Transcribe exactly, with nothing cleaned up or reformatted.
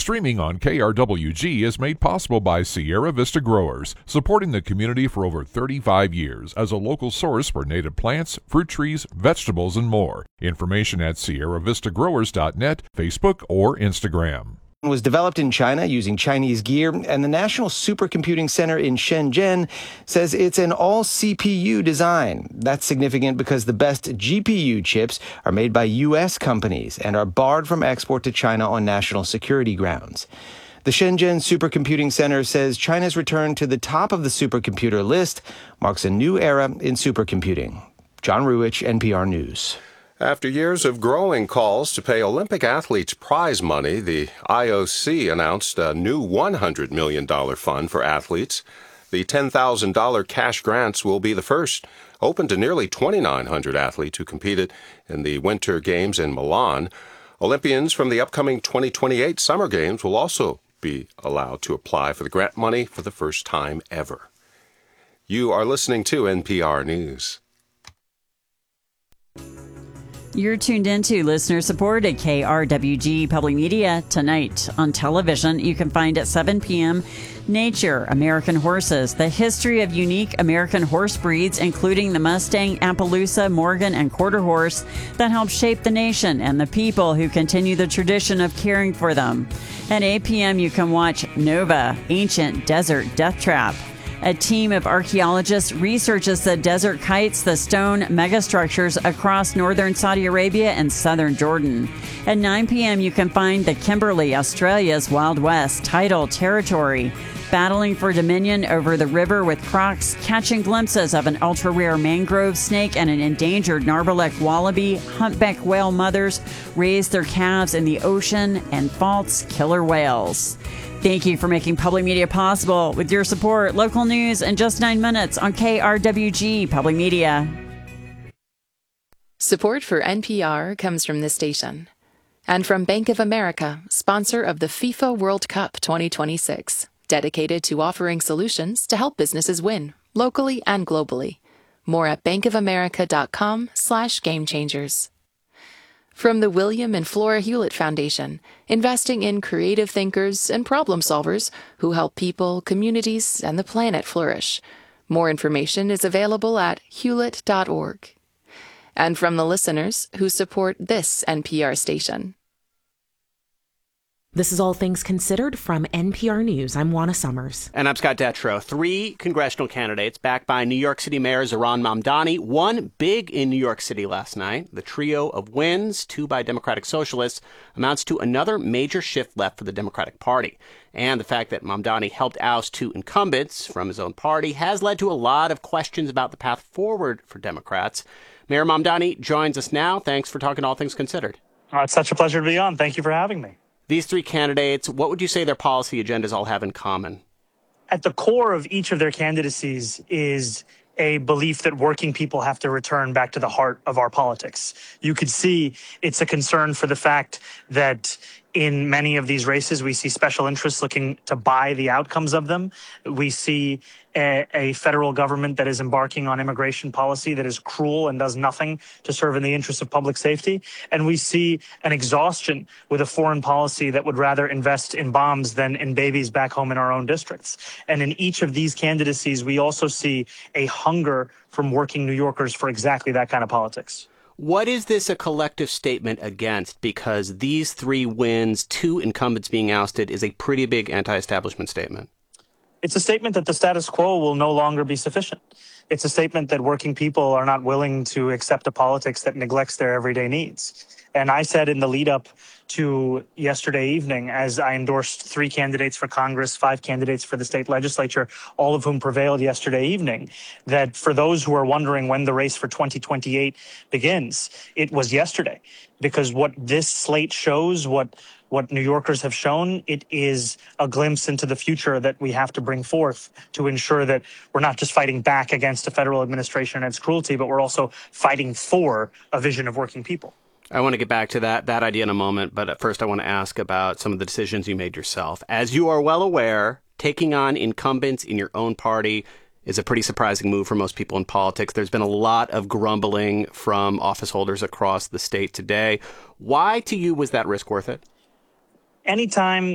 Streaming on K R W G is made possible by Sierra Vista Growers, supporting the community for over thirty-five years as a local source for native plants, fruit trees, vegetables, and more. Information at sierra vista growers dot net, Facebook, or Instagram. Was developed in China using Chinese gear, and the National Supercomputing Center in Shenzhen says it's an all-C P U design. That's significant because the best G P U chips are made by U S companies and are barred from export to China on national security grounds. The Shenzhen Supercomputing Center says China's return to the top of the supercomputer list marks a new era in supercomputing. John Ruwich, N P R News. After years of growing calls to pay Olympic athletes prize money, the I O C announced a new one hundred million dollars fund for athletes. The ten thousand dollars cash grants will be the first, open to nearly twenty-nine hundred athletes who competed in the Winter Games in Milan. Olympians from the upcoming twenty twenty-eight Summer Games will also be allowed to apply for the grant money for the first time ever. You are listening to N P R News. You're tuned into listener-supported K R W G Public Media. Tonight on television, you can find at seven p.m. Nature, American Horses, the history of unique American horse breeds, including the Mustang, Appaloosa, Morgan, and Quarter Horse that help shape the nation and the people who continue the tradition of caring for them. At eight p.m., you can watch Nova, Ancient Desert Death Trap. A team of archaeologists researches the desert kites, the stone megastructures across northern Saudi Arabia and southern Jordan. At nine p.m., you can find the Kimberley, Australia's Wild West tidal territory, battling for dominion over the river with crocs, catching glimpses of an ultra-rare mangrove snake and an endangered Narbarlek wallaby. Humpback whale mothers raise their calves in the ocean, and false killer whales. Thank you for making public media possible. With your support, local news in just nine minutes on K R W G Public Media. Support for N P R comes from this station and from Bank of America, sponsor of the FIFA World Cup twenty twenty-six, dedicated to offering solutions to help businesses win, locally and globally. More at bankofamerica.com slash game changers. From the William and Flora Hewlett Foundation, investing in creative thinkers and problem solvers who help people, communities, and the planet flourish. More information is available at hewlett dot org. And from the listeners who support this N P R station. This is All Things Considered from N P R News. I'm Juana Summers. And I'm Scott Detrow. Three congressional candidates backed by New York City Mayor Zohran Mamdani won big in New York City last night. The trio of wins, two by Democratic Socialists, amounts to another major shift left for the Democratic Party. And the fact that Mamdani helped oust two incumbents from his own party has led to a lot of questions about the path forward for Democrats. Mayor Mamdani joins us now. Thanks for talking All Things Considered. Oh, it's such a pleasure to be on. Thank you for having me. These three candidates, what would you say their policy agendas all have in common? At the core of each of their candidacies is a belief that working people have to return back to the heart of our politics. You could see it's a concern for the fact that in many of these races, we see special interests looking to buy the outcomes of them. We see a, a federal government that is embarking on immigration policy that is cruel and does nothing to serve in the interests of public safety. And we see an exhaustion with a foreign policy that would rather invest in bombs than in babies back home in our own districts. And in each of these candidacies, we also see a hunger from working New Yorkers for exactly that kind of politics. What is this a collective statement against? Because these three wins, two incumbents being ousted, is a pretty big anti-establishment statement. It's a statement that the status quo will no longer be sufficient. It's a statement that working people are not willing to accept a politics that neglects their everyday needs. And I said in the lead up to yesterday evening, as I endorsed three candidates for Congress, five candidates for the state legislature, all of whom prevailed yesterday evening, that for those who are wondering when the race for twenty twenty-eight begins, it was yesterday. Because what this slate shows, what what New Yorkers have shown, it is a glimpse into the future that we have to bring forth to ensure that we're not just fighting back against the federal administration and its cruelty, but we're also fighting for a vision of working people. I want to get back to that that idea in a moment, but at first I want to ask about some of the decisions you made yourself. As you are well aware, taking on incumbents in your own party is a pretty surprising move for most people in politics. There's been a lot of grumbling from office holders across the state today. Why, to you, was that risk worth it? Anytime